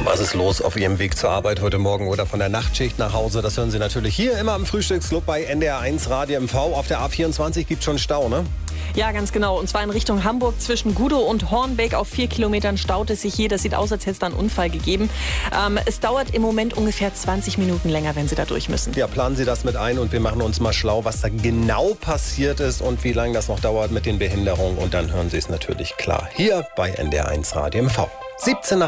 Was ist los auf Ihrem Weg zur Arbeit heute Morgen oder von der Nachtschicht nach Hause? Das hören Sie natürlich hier immer im Frühstücksclub bei NDR1 Radio MV. Auf der A24 gibt es schon Stau, ne? Ja, ganz genau. Und zwar in Richtung Hamburg zwischen Gudow und Hornbeck. Auf 4 Kilometern staut es sich hier. Das sieht aus, als hätte es da einen Unfall gegeben. Es dauert im Moment ungefähr 20 Minuten länger, wenn Sie da durch müssen. Ja, planen Sie das mit ein und wir machen uns mal schlau, was da genau passiert ist und wie lange das noch dauert mit den Behinderungen. Und dann hören Sie es natürlich klar hier bei NDR1 Radio MV. 17 nach